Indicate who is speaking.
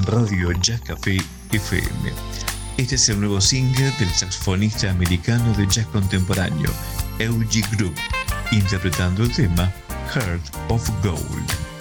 Speaker 1: Radio Jazz Café FM. Este es el nuevo single del saxofonista americano de jazz contemporáneo, Eugene Group, interpretando el tema Heart of Gold.